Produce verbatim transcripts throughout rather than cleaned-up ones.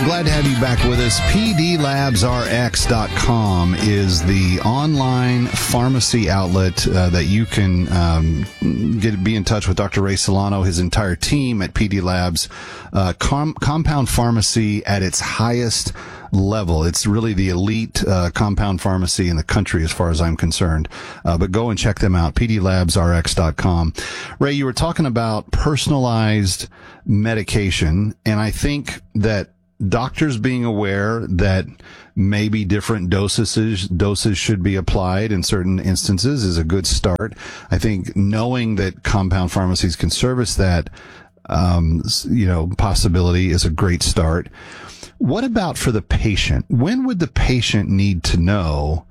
Glad to have you back with us. P D Labs R X dot com is the online pharmacy outlet uh, that you can um, get be in touch with Doctor Ray Solano, his entire team at P D Labs. Uh, com- compound pharmacy at its highest level. It's really the elite uh, compound pharmacy in the country as far as I'm concerned. Uh, but go and check them out, P D Labs R X dot com. Ray, you were talking about personalized medication, and I think that doctors being aware that maybe different doses doses should be applied in certain instances is a good start. I think knowing that compound pharmacies can service that, um, you know, possibility is a great start. What about for the patient? When would the patient need to know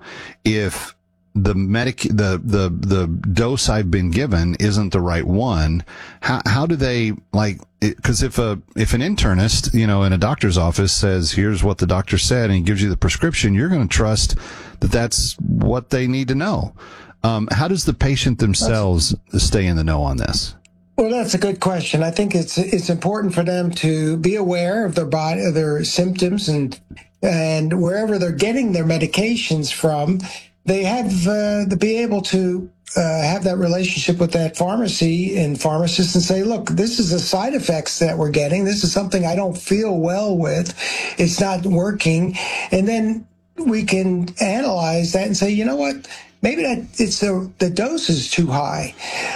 if the medic, the, the, the dose I've been given isn't the right one? How, how do they, like, because if a, if an internist, you know, in a doctor's office says, here's what the doctor said, and he gives you the prescription, you're going to trust that that's what they need to know. Um, how does the patient themselves stay in the know on this? Well, that's a good question. I think it's it's important for them to be aware of their body, of their symptoms, and and wherever they're getting their medications from, they have uh, to be able to uh, have that relationship with that pharmacy and pharmacist and say, look, this is the side effects that we're getting. This is something I don't feel well with. It's not working. And then we can analyze that and say, you know what? Maybe that it's the, the dose is too high.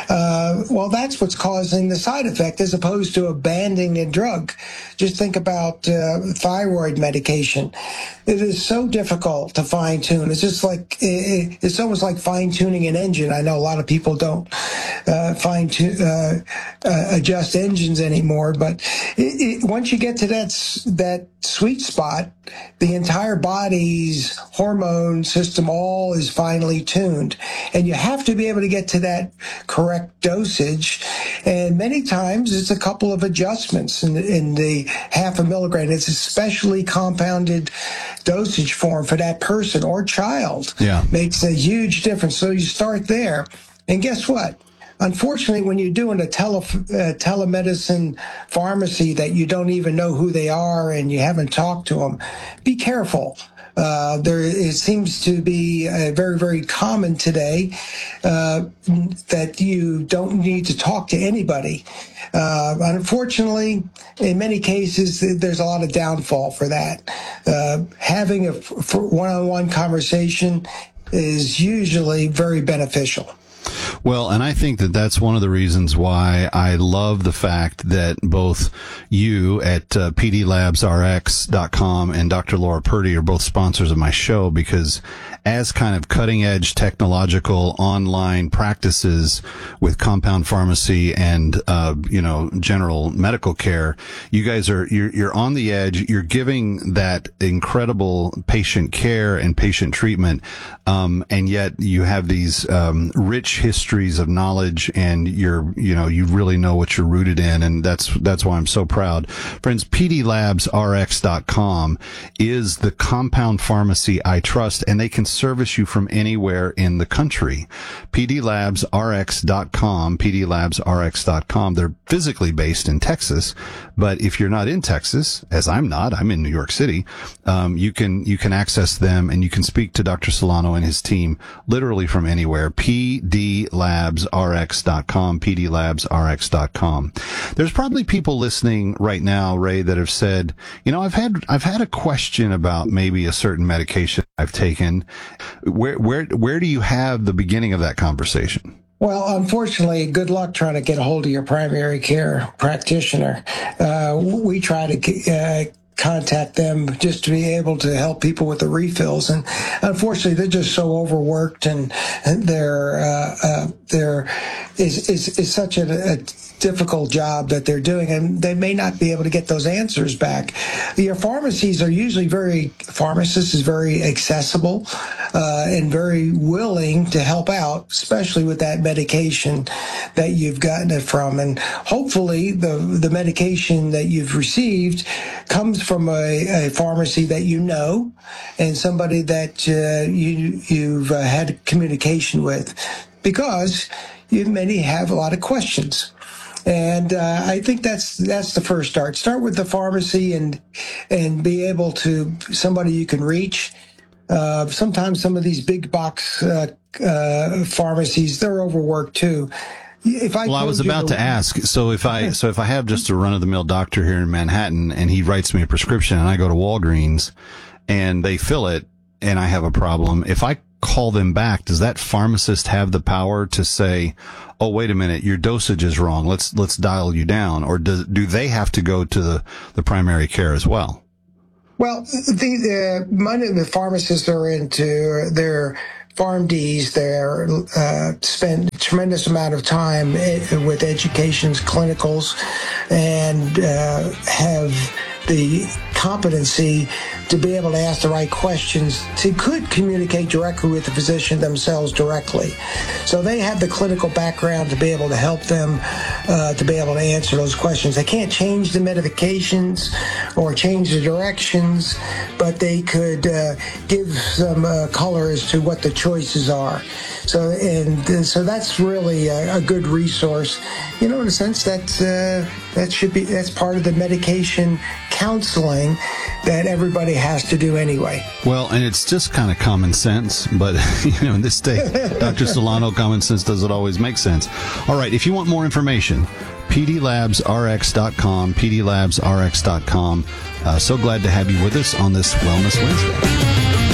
Uh, well, that's what's causing the side effect as opposed to abandoning a drug. Just think about uh, thyroid medication. It is so difficult to fine tune. It's just like, it, it's almost like fine tuning an engine. I know a lot of people don't uh, fine tune, uh, uh, adjust engines anymore, but it, it, once you get to that, that sweet spot, the entire body's hormone system all is finely tuned, and you have to be able to get to that correct dosage. And many times it's a couple of adjustments in the, in the half a milligram. It's a specially compounded dosage form for that person or child. Yeah. Makes a huge difference. So you start there, and guess what? Unfortunately, when you're doing a tele, uh, telemedicine pharmacy that you don't even know who they are and you haven't talked to them, be careful. Uh, there, it seems to be uh, very, very common today uh, that you don't need to talk to anybody. Uh, unfortunately, in many cases, there's a lot of downfall for that. Uh, having a f- one-on-one conversation is usually very beneficial. Well, and I think that that's one of the reasons why I love the fact that both you at uh, P D Labs R X dot com and Doctor Laura Purdy are both sponsors of my show, because as kind of cutting-edge technological online practices with compound pharmacy and, uh, you know, general medical care, you guys are, you're, you're on the edge. You're giving that incredible patient care and patient treatment. Um, and yet you have these, um, rich histories of knowledge, and you're, you know, you really know what you're rooted in. And that's, that's why I'm so proud. Friends, P D Labs R X dot com is the compound pharmacy I trust, and they can service you from anywhere in the country. P D Labs R X dot com, P D Labs R X dot com. They're physically based in Texas, but if you're not in Texas, as I'm not, I'm in New York City, um, you can, you can access them, and you can speak to Doctor Solano and his team literally from anywhere. P D Labs R X dot com, P D Labs R X dot com. There's probably people listening right now, Ray, that have said, you know, I've had, I've had a question about maybe a certain medication I've taken. Where, where, where do you have the beginning of that conversation? Well, unfortunately, good luck trying to get a hold of your primary care practitioner. Uh, we try to uh, contact them just to be able to help people with the refills, and unfortunately, they're just so overworked, and, and they're uh, uh, they're is is is such a, a difficult job that they're doing, and they may not be able to get those answers back. Your pharmacies are usually very, pharmacists is very accessible uh, and very willing to help out, especially with that medication that you've gotten it from. And hopefully the, the medication that you've received comes from a, a pharmacy that you know and somebody that uh, you, you've uh, had communication with, because you many have a lot of questions. And uh, I think that's that's the first start. Start with the pharmacy and and be able to somebody you can reach. Uh, sometimes some of these big box uh, uh, pharmacies, they're overworked too. If I well, I was about the, to ask. So if I so if I have just a run of the mill doctor here in Manhattan and he writes me a prescription and I go to Walgreens and they fill it and I have a problem, if I call them back, does that pharmacist have the power to say, oh, wait a minute, your dosage is wrong, let's let's dial you down? Or do, do they have to go to the, the primary care as well? Well, the, the money the pharmacists are into their PharmDs, they're uh, spend a tremendous amount of time with educations, clinicals, and uh, have the competency to be able to ask the right questions, to could communicate directly with the physician themselves directly. So they have the clinical background to be able to help them uh, to be able to answer those questions. They can't change the medications or change the directions, but they could uh, give some uh, color as to what the choices are. So and uh, so that's really a, a good resource. You know, in a sense, that's uh, that should be that's part of the medication counseling that everybody has to do anyway. Well, and it's just kind of common sense, but you know, in this day, Doctor Solano, common sense doesn't always make sense. All right, if you want more information, P D labs R X dot com, P D labs R X dot com. Uh, so glad to have you with us on this Wellness Wednesday.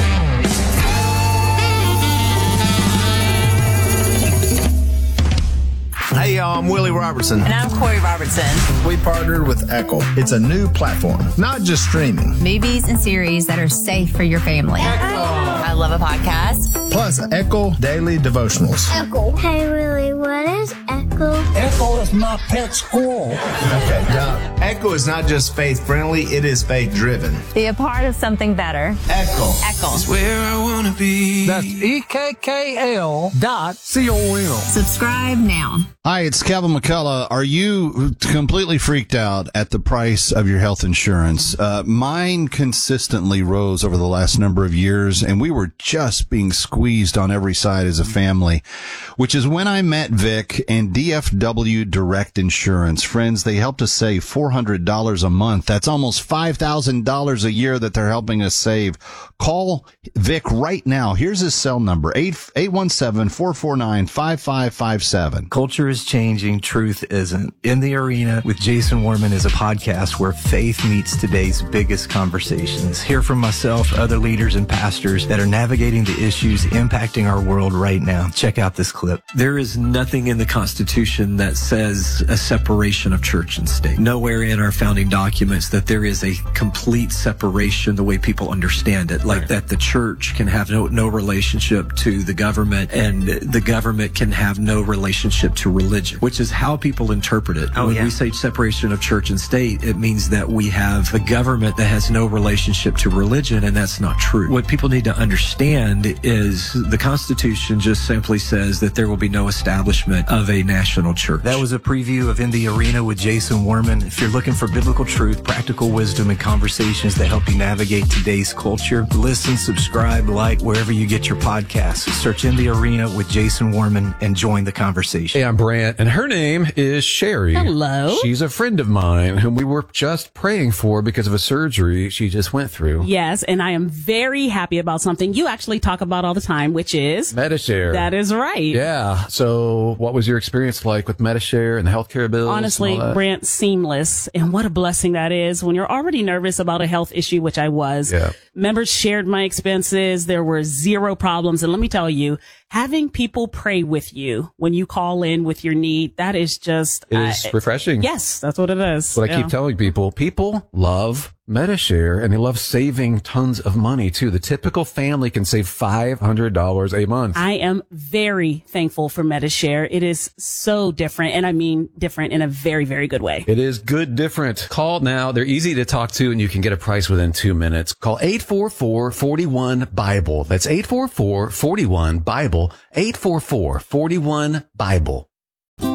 Hey, y'all, I'm Willie Robertson. And I'm Corey Robertson. We partnered with Echo. It's a new platform, not just streaming. Movies and series that are safe for your family. Echo. I love a podcast. Plus, Echo Daily Devotionals. Echo. Hey, Willie, what is Echo? Echo is my pet squirrel. Okay, now, Echo is not just faith-friendly, it is faith-driven. Be a part of something better. Echo. Echo. It's where I want to be. That's E K K L dot C O M. Subscribe now. Hi, it's Calvin McCullough. Are you completely freaked out at the price of your health insurance? Uh, mine consistently rose over the last number of years, and we were just being squeezed on every side as a family, which is when I met Vic and D F W Direct Insurance. Friends, they helped us save four hundred dollars a month. That's almost five thousand dollars a year that they're helping us save. Call Vic right now. Here's his cell number, eight one seven, four four nine, five five five seven. Culture is changing, truth isn't. In the Arena with Jason Warman is a podcast where faith meets today's biggest conversations. Hear from myself, other leaders and pastors that are navigating the issues impacting our world right now. Check out this clip. There is nothing in the Constitution that says a separation of church and state. Nowhere in our founding documents that there is a complete separation the way people understand it, like right. that the church can have no, no relationship to the government and the government can have no relationship to religion, which is how people interpret it. Oh, when yeah. we say separation of church and state, it means that we have a government that has no relationship to religion, and that's not true. What people need to understand is the Constitution just simply says that there will be no establishment of a national church. That was a preview of In the Arena with Jason Warman. If you're looking for biblical truth, practical wisdom, and conversations that help you navigate today's culture, listen, subscribe, like, wherever you get your podcasts. Search In the Arena with Jason Warman and join the conversation. Hey, I'm Brant, and her name is Sherry. Hello. She's a friend of mine whom we were just praying for because of a surgery she just went through. Yes, and I am very happy about something you actually talk about all the time, which is Medi-Share. That is right. Yeah. So what was your experience like with Medi-Share and the healthcare bills? Honestly, Brant, seamless. And what a blessing that is when you're already nervous about a health issue, which I was. Yeah. Members shared my expenses. There were zero problems. And let me tell you, having people pray with you when you call in with your need, that is just... It is uh, refreshing. Yes, that's what it is. What yeah. I keep telling people, people love Medi-Share, and they love saving tons of money, too. The typical family can save five hundred dollars a month. I am very thankful for Medi-Share. It is so different, and I mean different in a very, very good way. It is good different. Call now. They're easy to talk to, and you can get a price within two minutes. Call eight four four, four one, BIBLE. That's eight four four, four one, BIBLE. eight four four, four one, BIBLE.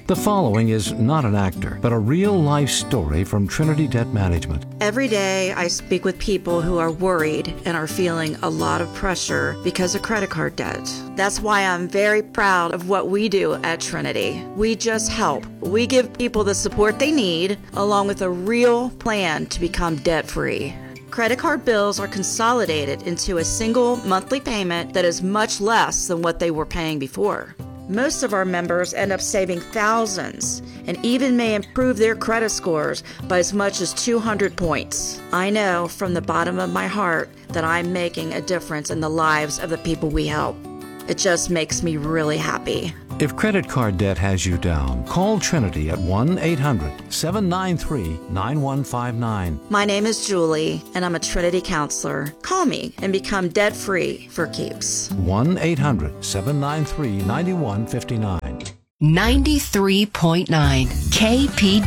The following is not an actor, but a real-life story from Trinity Debt Management. Every day I speak with people who are worried and are feeling a lot of pressure because of credit card debt. That's why I'm very proud of what we do at Trinity. We just help. We give people the support they need, along with a real plan to become debt-free. Credit card bills are consolidated into a single monthly payment that is much less than what they were paying before. Most of our members end up saving thousands and even may improve their credit scores by as much as two hundred points. I know from the bottom of my heart that I'm making a difference in the lives of the people we help. It just makes me really happy. If credit card debt has you down, call Trinity at one eight hundred seven nine three nine one five nine. My name is Julie, and I'm a Trinity counselor. Call me and become debt-free for keeps. one eight hundred seven nine three nine one five nine. ninety-three point nine K P D